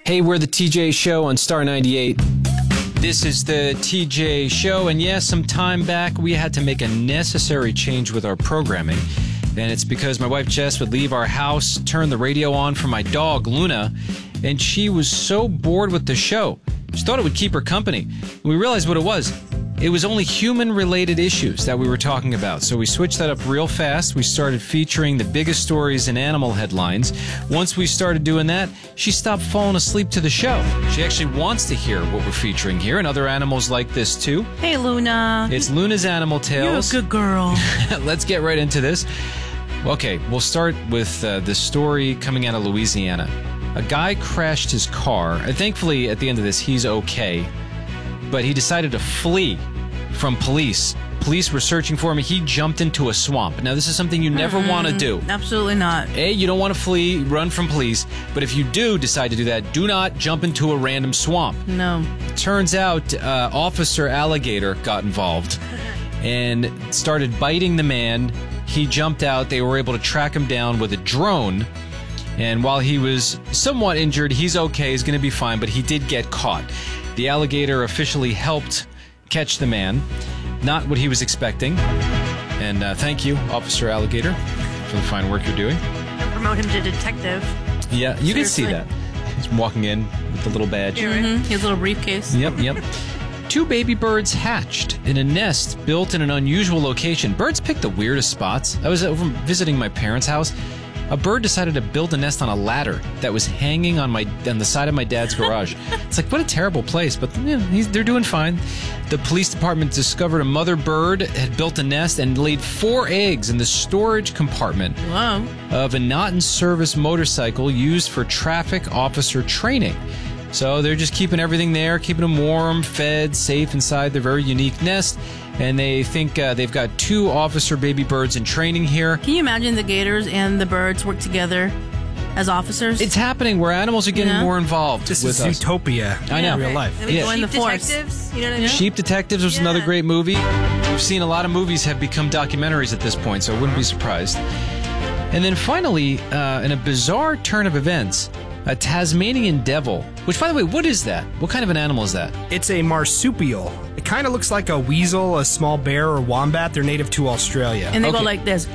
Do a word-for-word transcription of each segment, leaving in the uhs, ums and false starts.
Hey, we're the T J Show on Star ninety-eight. This is the T J Show, and yes, some time back we had to make a necessary change with our programming. And it's because my wife Jess would leave our house, turn the radio on for my dog Luna, and she was so bored with the show. She thought it would keep her company. We realized what it was. It was only human-related issues that we were talking about. So we switched that up real fast. We started featuring the biggest stories in animal headlines. Once we started doing that, she stopped falling asleep to the show. She actually wants to hear what we're featuring here and other animals like this, too. Hey, Luna. It's Luna's Animal Tales. You're a good girl. Let's get right into this. Okay, we'll start with uh, the story coming out of Louisiana. A guy crashed his car. And thankfully, at the end of this, he's okay. But he decided to flee from police. Police were searching for him. He jumped into a swamp. Now, this is something you never mm, want to do. Absolutely not. A, you don't want to flee, run from police. But if you do decide to do that, do not jump into a random swamp. No. Turns out, uh, Officer Alligator got involved and started biting the man. He jumped out. They were able to track him down with a drone. And while he was somewhat injured, he's okay. He's going to be fine. But he did get caught. The alligator officially helped catch the man. Not what he was expecting. And uh, thank you, Officer Alligator, for the fine work you're doing. And promote him to detective. Yeah, you Seriously. can see that. He's walking in with the little badge. Mm-hmm. His little briefcase. Yep, yep. Two baby birds hatched in a nest built in an unusual location. Birds pick the weirdest spots. I was over visiting my parents' house. A bird decided to build a nest on a ladder that was hanging on my on the side of my dad's garage. It's like, what a terrible place, but you know, he's, they're doing fine. The police department discovered a mother bird had built a nest and laid four eggs in the storage compartment Wow. of a not-in-service motorcycle used for traffic officer training. So they're just keeping everything there, keeping them warm, fed, safe inside their very unique nest. And they think uh, they've got two officer baby birds in training here. Can you imagine the gators and the birds work together as officers? It's happening where animals are getting Yeah. more involved This with is us. utopia I know. in real life. I mean, Yeah. Go in Sheep the forest. detectives, you know what I mean? Sheep Detectives was Yeah. another great movie. We've seen a lot of movies have become documentaries at this point, so I wouldn't be surprised. And then finally, uh, in a bizarre turn of events, a Tasmanian devil, which, by the way, what is that? What kind of an animal is that? It's a marsupial. It kind of looks like a weasel, a small bear, or wombat. They're native to Australia. And they Okay. go like this.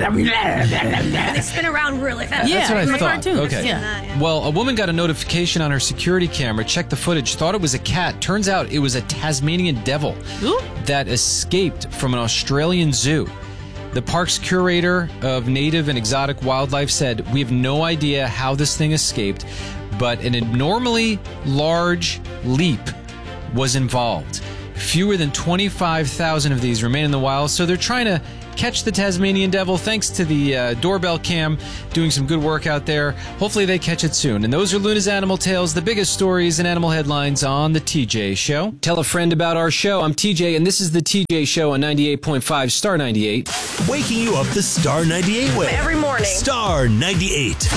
They spin around really fast. Yeah, That's what I in the thought. cartoons. Okay. Yeah. Well, a woman got a notification on her security camera, checked the footage, thought it was a cat. Turns out it was a Tasmanian devil Ooh. that escaped from an Australian zoo. The park's curator of native and exotic wildlife said, "We have no idea how this thing escaped, but an abnormally large leap was involved. Fewer than twenty-five thousand of these remain in the wild, so they're trying to catch the Tasmanian devil thanks to the uh, doorbell cam doing some good work out there. Hopefully they catch it soon." And those are Luna's Animal Tales, the biggest stories and animal headlines on the T J Show. Tell a friend about our show. I'm T J, and this is the T J Show on ninety-eight point five Star ninety-eight. Waking you up the Star ninety-eight way. Every morning. Star ninety-eight.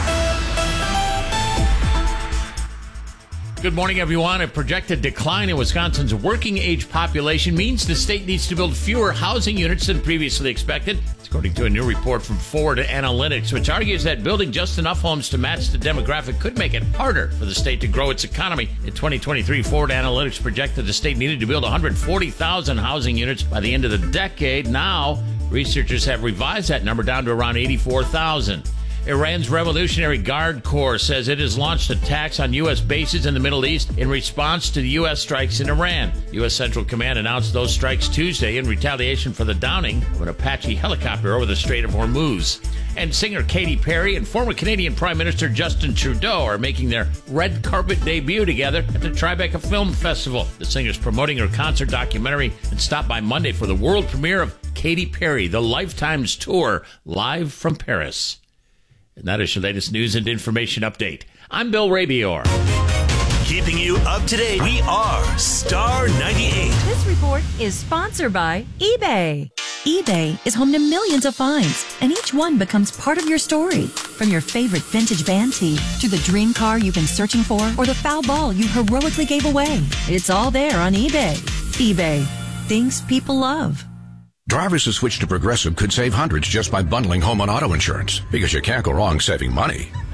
Good morning, everyone. A projected decline in Wisconsin's working-age population means the state needs to build fewer housing units than previously expected. It's according to a new report from Forward Analytics, which argues that building just enough homes to match the demographic could make it harder for the state to grow its economy. In twenty twenty-three, Forward Analytics projected the state needed to build one hundred forty thousand housing units by the end of the decade. Now, researchers have revised that number down to around eighty-four thousand. Iran's Revolutionary Guard Corps says it has launched attacks on U S bases in the Middle East in response to the U S strikes in Iran. U S Central Command announced those strikes Tuesday in retaliation for the downing of an Apache helicopter over the Strait of Hormuz. And singer Katy Perry and former Canadian Prime Minister Justin Trudeau are making their red carpet debut together at the Tribeca Film Festival. The singer's promoting her concert documentary and stopped by Monday for the world premiere of Katy Perry, The Lifetimes Tour, live from Paris. And that is your latest news and information update. I'm Bill Rabior. Keeping you up to date, we are Star ninety-eight. This report is sponsored by eBay. eBay is home to millions of finds, and each one becomes part of your story. From your favorite vintage band tee to the dream car you've been searching for or the foul ball you heroically gave away. It's all there on eBay. eBay. Things people love. Drivers who switch to Progressive could save hundreds just by bundling home and auto insurance, because you can't go wrong saving money.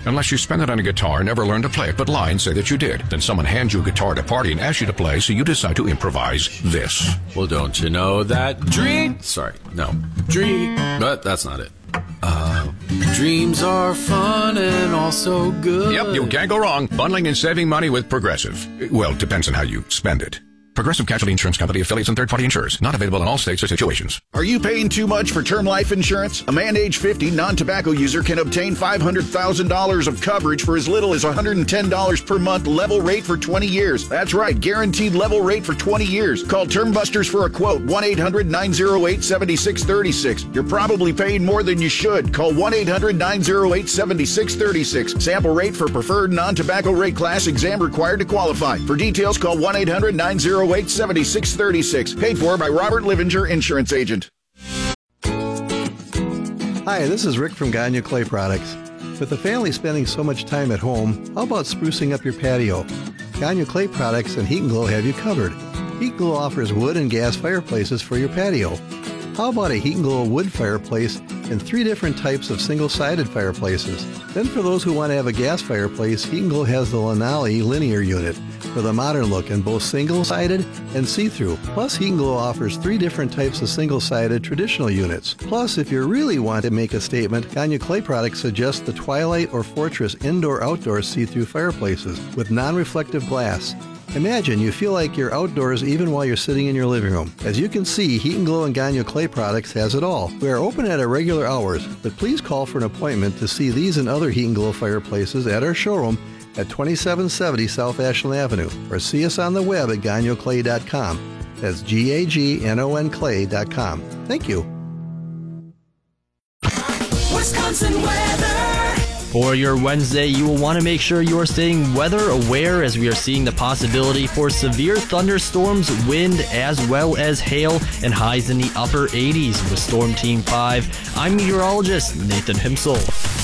Unless you spend it on a guitar, never learn to play it, but lie and say that you did. Then someone hands you a guitar at a party and asks you to play, so you decide to improvise this. Well, don't you know that dream... Sorry, no. Dream... But that's not it. Uh, dreams are fun and also good. Yep, you can't go wrong. Bundling and saving money with Progressive. Well, depends on how you spend it. Progressive Casualty Insurance Company, affiliates, and third-party insurers. Not available in all states or situations. Are you paying too much for term life insurance? A man age fifty, non-tobacco user can obtain five hundred thousand dollars of coverage for as little as one hundred ten dollars per month, level rate for twenty years. That's right, guaranteed level rate for twenty years. Call Term Busters for a quote, one eight hundred nine oh eight seven six three six. You're probably paying more than you should. Call one eight hundred nine oh eight seven six three six. Sample rate for preferred non-tobacco rate class, exam required to qualify. For details, call one eight hundred nine oh eight seven six three six. Paid for by Robert Livinger, Insurance Agent. Hi, this is Rick from Gagne Clay Products. With the family spending so much time at home, how about sprucing up your patio? Gagne Clay Products and Heat and Glow have you covered. Heat and Glow offers wood and gas fireplaces for your patio. How about a Heat and Glow wood fireplace and three different types of single-sided fireplaces? Then for those who want to have a gas fireplace, Heat and Glow has the Lanali linear unit for the modern look in both single-sided and see-through. Plus, Heat and Glow offers three different types of single-sided traditional units. Plus, if you really want to make a statement, Gagne Clay Products suggests the Twilight or Fortress indoor-outdoor see-through fireplaces with non-reflective glass. Imagine you feel like you're outdoors even while you're sitting in your living room. As you can see, Heat and Glow and Gagne Clay Products has it all. We are open at our regular hours, but please call for an appointment to see these and other Heat and Glow fireplaces at our showroom at twenty-seven seventy South Ashland Avenue, or see us on the web at gagne clay dot com. That's G A G N O N clay dot com. Thank you. Wisconsin weather. For your Wednesday, you will want to make sure you are staying weather aware as we are seeing the possibility for severe thunderstorms, wind, as well as hail, and highs in the upper eighties with Storm Team five. I'm meteorologist Nathan Himsel.